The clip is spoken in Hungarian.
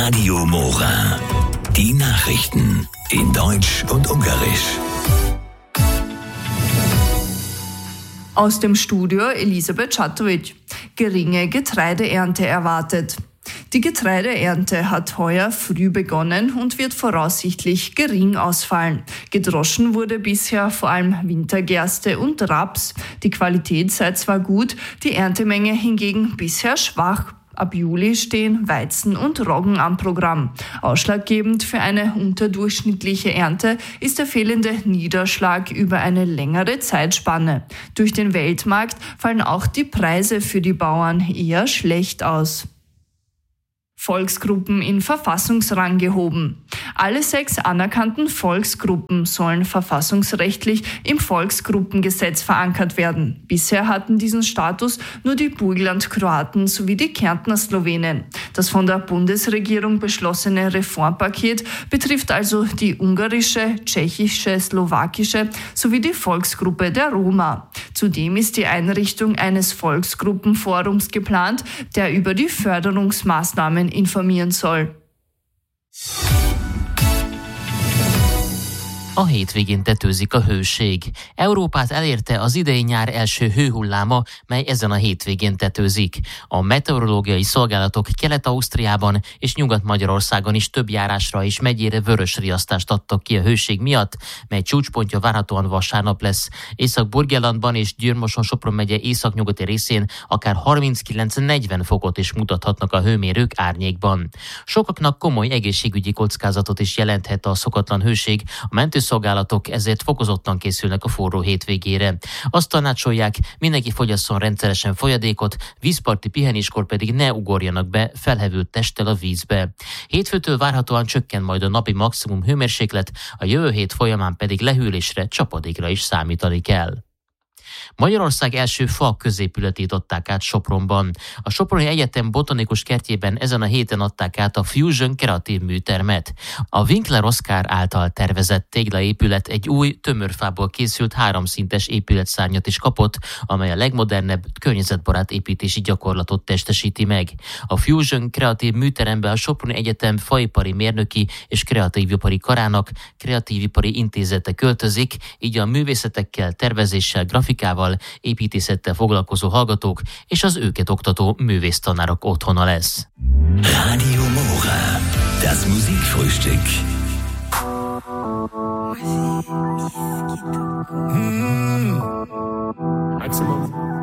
Radio Mora. Die Nachrichten in Deutsch und Ungarisch. Aus dem Studio Elisabeth Schatovic. Geringe Getreideernte erwartet. Die Getreideernte hat heuer früh begonnen und wird voraussichtlich gering ausfallen. Gedroschen wurde bisher vor allem Wintergerste und Raps. Die Qualität sei zwar gut, die Erntemenge hingegen bisher schwach. Ab Juli stehen Weizen und Roggen am Programm. Ausschlaggebend für eine unterdurchschnittliche Ernte ist der fehlende Niederschlag über eine längere Zeitspanne. Durch den Weltmarkt fallen auch die Preise für die Bauern eher schlecht aus. Volksgruppen in Verfassungsrang gehoben. Alle 6 anerkannten Volksgruppen sollen verfassungsrechtlich im Volksgruppengesetz verankert werden. Bisher hatten diesen Status nur die Burgenland-Kroaten sowie die Kärntner Slowenen. Das von der Bundesregierung beschlossene Reformpaket betrifft also die ungarische, tschechische, slowakische sowie die Volksgruppe der Roma. Zudem ist die Einrichtung eines Volksgruppenforums geplant, der über die Förderungsmaßnahmen informieren soll. A hétvégén tetőzik a hőség. Európát elérte az idei nyár első hőhulláma, mely ezen a hétvégén tetőzik. A meteorológiai szolgálatok Kelet-Ausztriában és Nyugat-Magyarországon is több járásra és megyére vörös riasztást adtak ki a hőség miatt, mely csúcspontja várhatóan vasárnap lesz. Észak-Burgenlandban és Győr-Moson-Sopron megye északnyugati részén akár 39-40 fokot is mutathatnak a hőmérők árnyékban. Sokaknak komoly egészségügyi kockázatot is jelenthet a szokatlan hőség, a mentőszolgálatok ezért fokozottan készülnek a forró hétvégére. Azt tanácsolják, mindenki fogyasszon rendszeresen folyadékot, vízparti pihenéskor pedig ne ugorjanak be felhevült testtel a vízbe. Hétfőtől várhatóan csökken majd a napi maximum hőmérséklet, a jövő hét folyamán pedig lehűlésre, csapadékra is számítani kell. Magyarország első fa középületét adták át Sopronban. A Soproni Egyetem botanikus kertjében ezen a héten adták át a Fusion kreatív műtermet. A Winkler Oskar által tervezett téglaépület egy új, tömörfából készült 3 szintes épületszárnyat is kapott, amely a legmodernebb, környezetbarát építési gyakorlatot testesíti meg. A Fusion kreatív műterembe a Soproni Egyetem faipari mérnöki és kreatívipari karának kreatívipari intézete költözik, így a művészetekkel, tervezéssel, grafikával, építészettel foglalkozó hallgatók és az őket oktató művésztanárok otthona lesz. Radio Mora, das Musikfrühstück. Maximum.